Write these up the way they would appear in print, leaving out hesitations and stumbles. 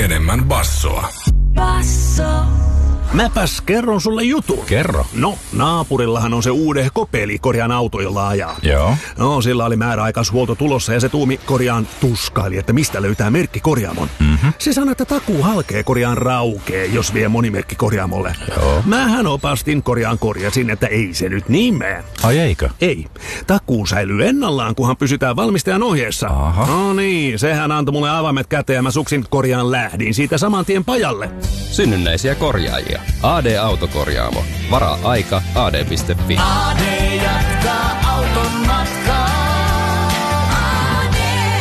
enemmän bassoa. Basso. Mäpäs kerron sulle jutun. Kerro. No, naapurillahan on se uudehko peli korjaan auto, jolla ajaa. Joo. No, sillä oli määräaikaishuolto tulossa ja se tuumi korjaan tuskaili, että mistä löytää merkki korjaamon. Se sanoi, että takuu halkee korjaan raukee, jos vie monimerkki korjaamolle. Joo. Mähän opastin korjasin, että ei se nyt niin mene. Ai eikö? Ei. Takuu säilyy ennallaan, kunhan pysytään valmistajan ohjeessa. Aha. No niin, sehän antoi mulle avaimet käteen ja mä suksin korjaan lähdin siitä saman tien pajalle. Synnynnäisiä korjaajia. AD Autokorjaamo. Varaa aika ad.fi. AD jatkaa auton matkaa. AD.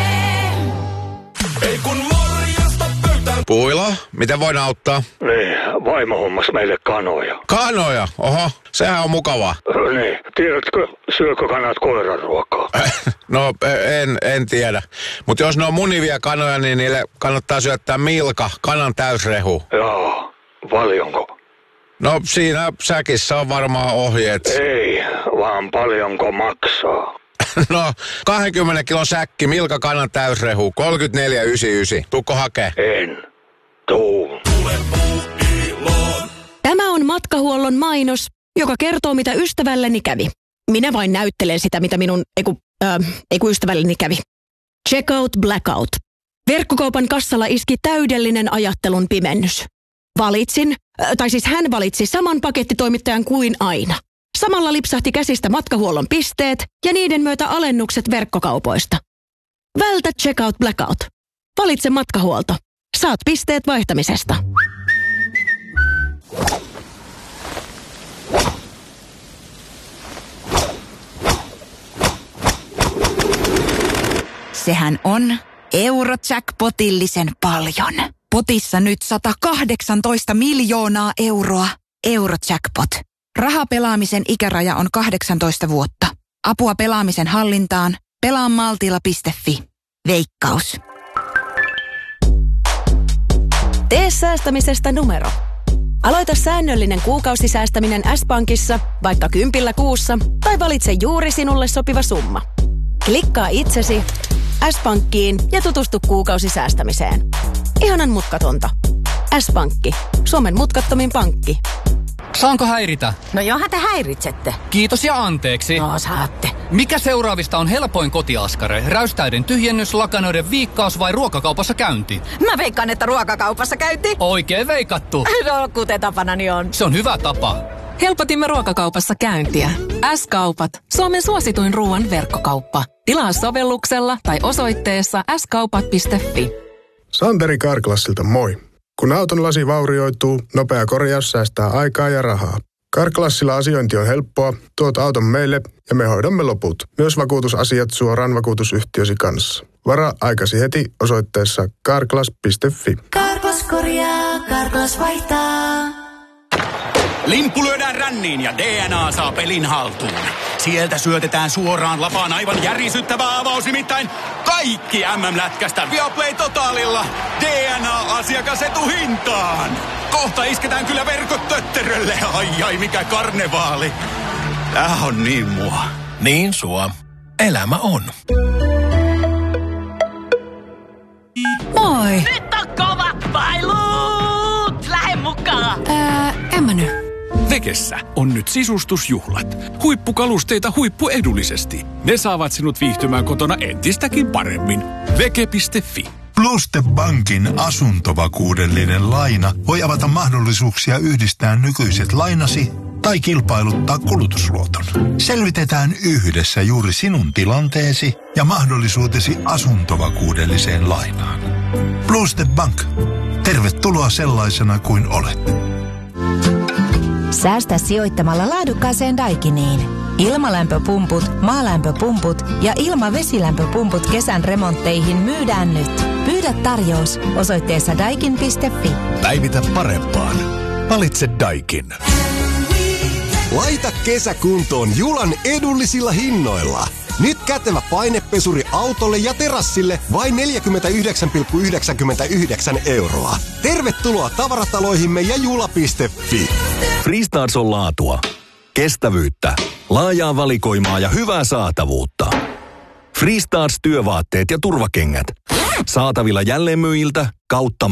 Ei kun morjesta pöytään. Puilo, miten voin auttaa? Niin, vaimo hommas meille kanoja. Kanoja? Oho, sehän on mukavaa. Niin, tiedätkö, syökö kanat koiran ruokaa? No, en tiedä. Mutta jos ne on munivia kanoja, niin niille kannattaa syöttää milka, kanan täysrehu. Joo, paljonko? No, siinä säkissä on varmaan ohjeet. Ei, vaan paljonko maksaa? No, 20 kilon säkki, milka, kanan täysrehu, 34,99. Tuukko hakee? En. Tuu. Tämä on matkahuollon mainos, joka kertoo, mitä ystävälleni kävi. Minä vain näyttelen sitä, mitä minun ystävälleni kävi. Checkout blackout. Verkkokaupan kassalla iski täydellinen ajattelun pimennys. Hän valitsi saman pakettitoimittajan kuin aina. Samalla lipsahti käsistä matkahuollon pisteet ja niiden myötä alennukset verkkokaupoista. Vältä checkout blackout. Valitse matkahuolto. Saat pisteet vaihtamisesta. Sehän on Eurojackpotillisen paljon. Potissa nyt 118 miljoonaa euroa. Eurojackpot. Rahapelaamisen ikäraja on 18 vuotta. Apua pelaamisen hallintaan. Pelaamaltilla.fi. Veikkaus. Tee säästämisestä numero. Aloita säännöllinen kuukausisäästäminen S-Pankissa, vaikka 10 kuussa, tai valitse juuri sinulle sopiva summa. Klikkaa itsesi S-Pankkiin ja tutustu kuukausisäästämiseen. Ihanan mutkatonta. S-Pankki. Suomen mutkattomin pankki. Saanko häiritä? No johan te häiritsette. Kiitos ja anteeksi. No saatte. Mikä seuraavista on helpoin kotiaskare? Räystäiden tyhjennys, lakanoiden viikkaus vai ruokakaupassa käynti? Mä veikkaan, että ruokakaupassa käynti. Oikein veikattu. No kuten tapanani on. Se on hyvä tapa. Helpotimme ruokakaupassa käyntiä. S-kaupat. Suomen suosituin ruoan verkkokauppa. Tilaa sovelluksella tai osoitteessa skaupat.fi. Santeri Carglassilta moi. Kun auton lasi vaurioituu, nopea korjaus säästää aikaa ja rahaa. Carglassilla asiointi on helppoa, tuot auton meille ja me hoidamme loput. Myös vakuutusasiat suoraan vakuutusyhtiösi kanssa. Varaa aikasi heti osoitteessa carglass.fi. Carglass korjaa, Carglass vaihtaa. Limppu lyödään ränniin ja DNA saa pelin haltuun. Sieltä syötetään suoraan lapaan aivan järisyttävä avaus, nimittäin kaikki MM-lätkästä Viaplay Totalilla. DNA-asiakasetuhintaan. Kohta isketään kyllä verkot tötterölle. Ai mikä karnevaali. Tää on niin mua. Niin sua. Elämä on. Moi! Nyt on kovat pailut! Lähde mukaan! En mä nyt. Vekessä on nyt sisustusjuhlat. Huippukalusteita huippuedullisesti. Ne saavat sinut viihtymään kotona entistäkin paremmin. Veke.fi. Pluste Bankin asuntovakuudellinen laina voi avata mahdollisuuksia yhdistää nykyiset lainasi tai kilpailuttaa kulutusluoton. Selvitetään yhdessä juuri sinun tilanteesi ja mahdollisuutesi asuntovakuudelliseen lainaan. Pluste Bank. Tervetuloa sellaisena kuin olet. Säästä sijoittamalla laadukkaaseen Daikiniin. Ilmalämpöpumput, maalämpöpumput ja ilmavesilämpöpumput kesän remontteihin myydään nyt. Pyydä tarjous osoitteessa daikin.fi. Päivitä parempaan. Valitse Daikin. Laita kesä kuntoon Julan edullisilla hinnoilla. Nyt kätevä painepesuri autolle ja terassille vain 49,99 €. Tervetuloa tavarataloihimme ja jula.fi. Freestarts on laatua, kestävyyttä, laajaa valikoimaa ja hyvää saatavuutta. Freestarts työvaatteet ja turvakengät. Saatavilla jälleenmyyjiltä kautta